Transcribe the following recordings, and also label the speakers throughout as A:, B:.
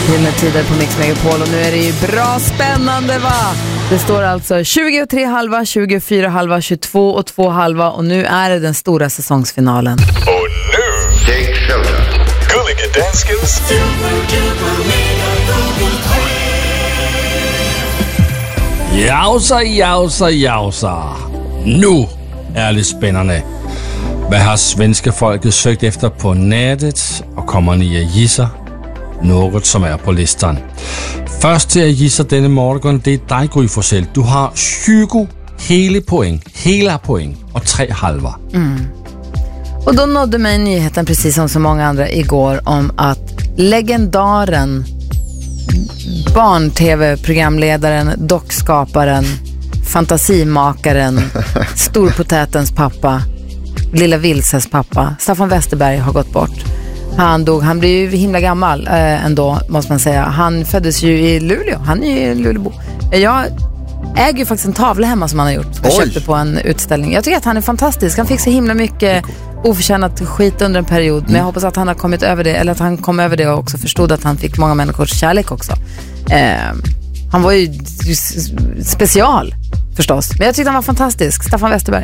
A: Gyllene tider på Mix Megapol och nu är det ju bra spännande va? Det står alltså 23 halva, 24 halva, 22 och 2 halva och nu är det den stora säsongsfinalen.
B: Och nu, Take Shelter. Gulliga Danskens
C: Jausa. Nu är det spännande. Vad har svenska folket sökt efter på nätet och kommer ni att gissa något som är på listan? Först till att gissa denna morgon, det är dig, Gry Forssell. Du har 20 hela poäng och 3 halva.
A: Och då nådde mig nyheten, precis som så många andra igår, om att legendaren, barn-tv-programledaren, dockskaparen, fantasimakaren, storpotätens pappa, lilla Vilses pappa, Staffan Westerberg har gått bort. Han dog, han blev ju himla gammal ändå, måste man säga. Han föddes ju i Luleå, han är ju Luleåbo. Jag äger ju faktiskt en tavla hemma som han har gjort. Jag köpte på en utställning. Jag tycker att han är fantastisk. Han fick så himla mycket oförtjänat skit under en period. Men jag hoppas att han har kommit över det. Eller att han kom över det och också förstod att han fick många människors kärlek också. Han var ju special förstås. Men jag tyckte han var fantastisk. Staffan Westerberg.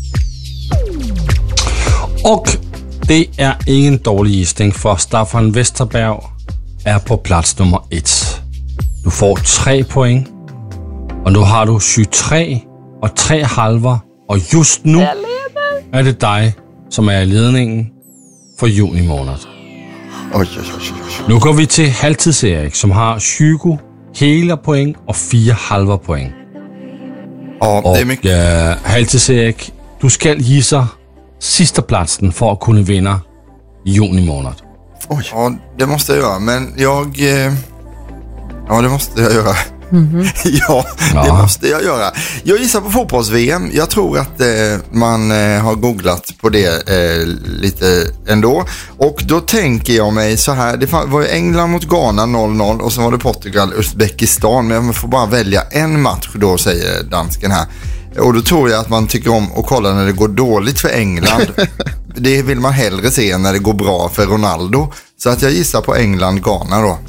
C: Och det är ingen dålig gissning, för Staffan Westerberg är på plats nummer 1. Du får 3 poäng. Och nu har du 23 och 3 halva. Och just nu är det dig som är i ledningen för juni månad.
D: Oj.
C: Nu går vi till halvtids-Erik, som har 20 hela poäng och 4 halva poäng.
D: Ja, det är mycket.
C: Halvtids-Erik, du ska gissa sista platsen för att kunna vinna juni månad.
D: Oj. Ja, det måste jag göra, men det måste jag göra. Ja, det måste jag göra. Jag gissar på fotbolls-VM. Jag tror att man har googlat på det lite ändå. Och då tänker jag mig så här. Det var ju England mot Ghana 0-0 och så var det Portugal, Uzbekistan. Men jag får bara välja en match då, säger dansken här. Och då tror jag att man tycker om att kolla när det går dåligt för England. Det vill man hellre se när det går bra för Ronaldo. Så att jag gissar på England-Ghana då.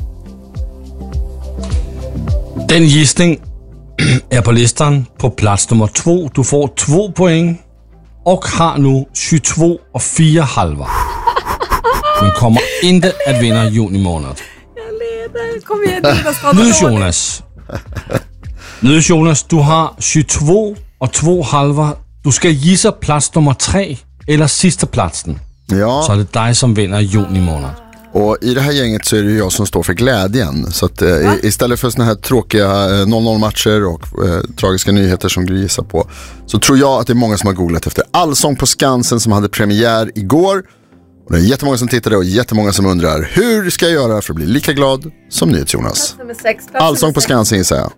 C: Den gissning är på listan på plats nummer 2. Du får 2 poäng och har nu 22 och 4 halva. Men kommer inte att vinna juni månad.
A: Jag leder, kom igen. Nu
C: Jonas, du har 22 och 2 halva. Du ska gissa plats nummer 3 eller sista platsen.
D: Ja.
C: Så är det dig som vinner juni månad.
D: Och i det här gänget så är det jag som står för glädjen. Så att istället för såna här tråkiga 0-0-matcher och tragiska nyheter som du gissar på, så tror jag att det är många som har googlat efter Allsång på Skansen som hade premiär igår. Och det är jättemånga som tittade och jättemånga som undrar: hur ska jag göra för att bli lika glad som NyhetsJonas? Allsång på Skansen gissar jag.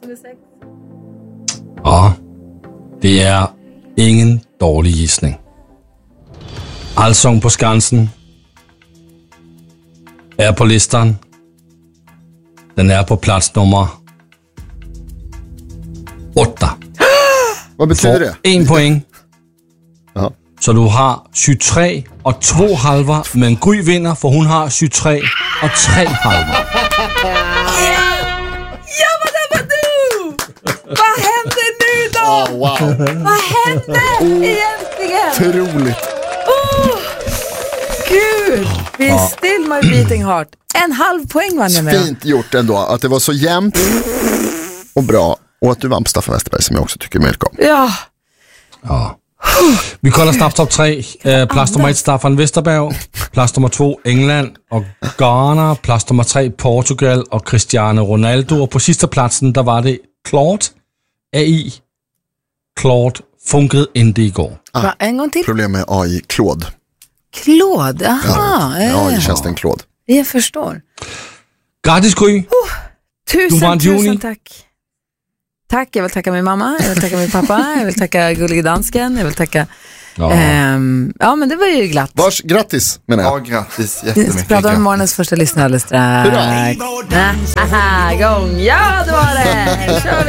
C: Ja, det är ingen dålig gissning. Allsång på Skansen är på listan. Den är på plats nummer 8.
D: Vad betyder det?
C: 1 poäng.
D: Ja.
C: Så du har 23 och 2 halva, men Gry vinner, för hon har 23 och 3 halva.
A: Ja, vad det var du! Vad händer nu då?
D: Oh, wow.
A: Vad hände egentligen?
D: Otroligt.
A: Gud, be still my beating heart. 1,5 poäng vann jag med.
D: Fint gjort ändå, att det var så jämnt och bra. Och att du vann på Staffan Westerberg, som jag också tycker mycket om.
A: Ja.
C: Vi kollar snabbt topp 3. Plats nummer 1 Staffan Westerberg. Plats nummer 2 England och Ghana. Plats nummer 3 Portugal och Cristiano Ronaldo. Och på sista platsen där var det Claude AI. Claude funkade inte igår.
A: En gång till.
D: Problem med AI, Claude.
A: Claude, aha.
D: AI-tjänsten Claude.
A: Jag förstår.
C: Grattis Gry.
A: Tusen tack. Tack, jag vill tacka min mamma, jag vill tacka min pappa, jag vill tacka gulliga dansken, jag vill tacka... Ja, men det var ju glatt.
D: Grattis, menar jag.
B: Ja, grattis. Jättemycket.
A: Pratar om morgonens första lyssnare alldeles strax. Aha, gång. Ja, det var det. Kör vi.